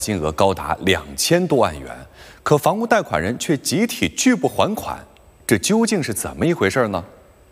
金额高达2000多万元，可房屋贷款人却集体拒不还款，这究竟是怎么一回事呢？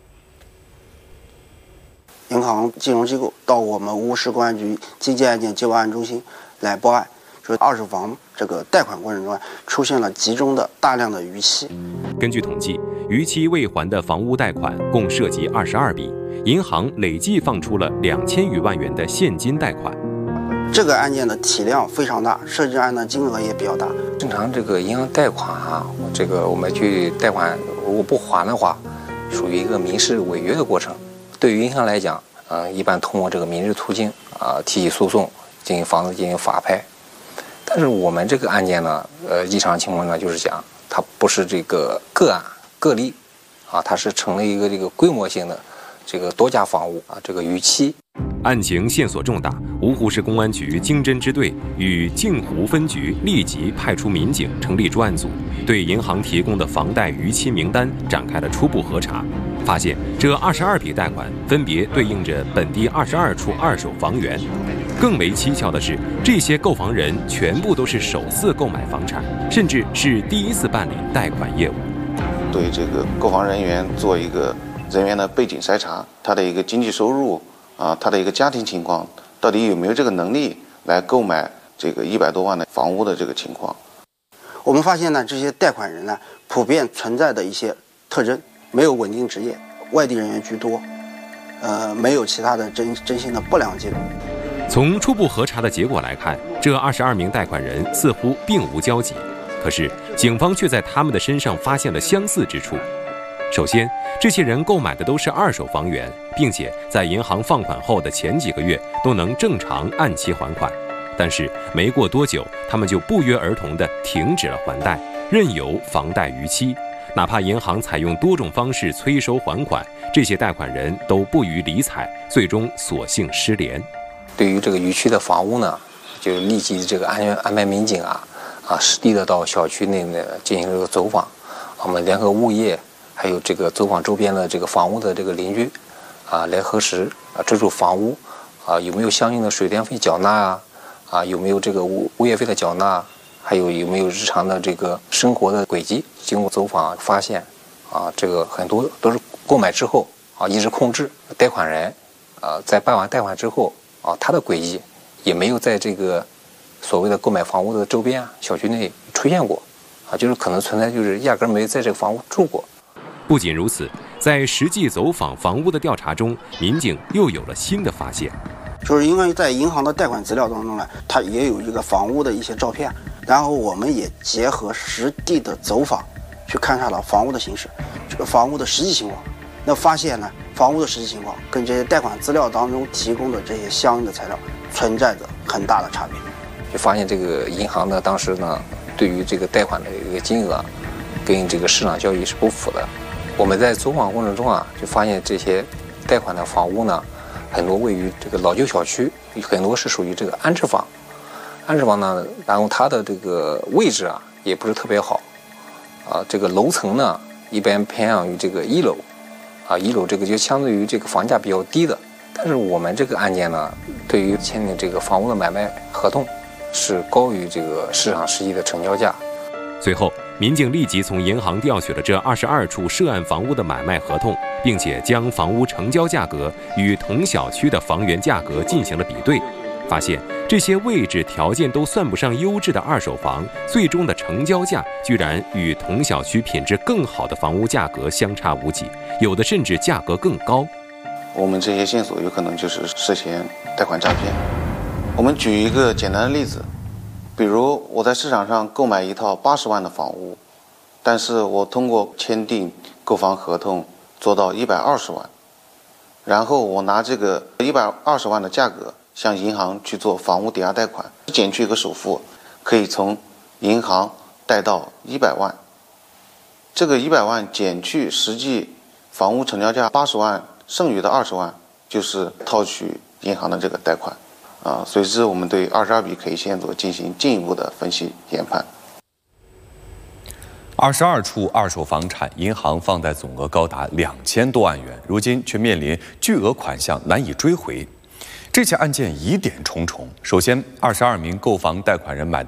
银行金融机构到我们乌市公安局经济案件接报案中心来报案，说二手房这个贷款过程中出现了集中的大量的逾期。 根据统计，逾期未还的房屋贷款共涉及22笔，银行累计放出了2000余万元的现金贷款。 这个案件的体量非常大，涉及案的金额也比较大。 正常这个银行贷款我们去贷款，如果不还的话，属于一个民事违约的过程。对于银行来讲，一般通过这个民事途径提起诉讼，进行房子进行法拍。但是我们这个案件呢，异常情况呢，就是讲它不是这个个案个例，它是成了一个这个规模性的这个多家房屋这个逾期。 案情线索重大，芜湖市公安局经侦支队与镜湖分局立即派出民警成立专案组，对银行提供的房贷逾期名单展开了初步核查，发现这22笔贷款分别对应着本地22处二手房源。更为蹊跷的是，这些购房人全部都是首次购买房产，甚至是第一次办理贷款业务。 对这个购房人员做一个人员的背景筛查，他的一个经济收入他的一个家庭情况，到底有没有这个能力来购买这个100多万的房屋的这个情况。 我们发现呢，这些贷款人呢，普遍存在的一些特征：没有稳定职业，外地人员居多，没有其他的征信的不良记录。 从初步核查的结果来看，这22名贷款人似乎并无交集，可是警方却在他们的身上发现了相似之处。首先，这些人购买的都是二手房源，并且在银行放款后的前几个月都能正常按期还款，但是没过多久，他们就不约而同地停止了还贷，任由房贷逾期。哪怕银行采用多种方式催收还款，这些贷款人都不予理睬，最终索性失联。 对于这个逾期的房屋呢，就立即这个安排民警实地的到小区内呢进行这个走访，我们联合物业还有这个走访周边的这个房屋的这个邻居来核实这处房屋有没有相应的水电费缴纳有没有这个物业费的缴纳，还有没有日常的这个生活的轨迹。经过走访发现这个很多都是购买之后一直控制贷款人在办完贷款之后他的轨迹也没有在这个所谓的购买房屋的周边小区内出现过就是可能存在就是压根没在这个房屋住过。 不仅如此，在实际走访房屋的调查中，民警又有了新的发现。 就是因为在银行的贷款资料当中呢，它也有这个房屋的一些照片，然后我们也结合实地的走访，去勘察了房屋的形式，这个房屋的实际情况。那发现呢，房屋的实际情况跟这些贷款资料当中提供的这些相应的材料存在着很大的差别。 就发现这个银行呢，当时呢，对于这个贷款的一个金额，跟这个市场交易是不符的。我们在走访过程中就发现这些贷款的房屋呢，很多位于这个老旧小区，很多是属于这个安置房。安置房呢，然后它的这个位置也不是特别好，这个楼层呢一般偏向于这个1楼，1楼这个就相对于这个房价比较低的。但是我们这个案件呢，对于签订这个房屋的买卖合同，是高于这个市场实际的成交价。 随后，民警立即从银行调取了这22处涉案房屋的买卖合同，并且将房屋成交价格与同小区的房源价格进行了比对，发现这些位置条件都算不上优质的二手房，最终的成交价居然与同小区品质更好的房屋价格相差无几，有的甚至价格更高。 我们这些线索有可能就是涉嫌贷款诈骗。我们举一个简单的例子，比如我在市场上购买一套80万的房屋，但是我通过签订购房合同做到120万，然后我拿这个120万的价格向银行去做房屋抵押贷款，减去一个首付，可以从银行贷到100万。这个100万减去实际房屋成交价80万，剩余的20万就是套取银行的这个贷款。随之我们对22笔可疑线索进行进一步的分析研判。 22处二手房产，银行放贷总额高达2000多万元，如今却面临巨额款项难以追回。这起案件疑点重重。首先，22名购房贷款人买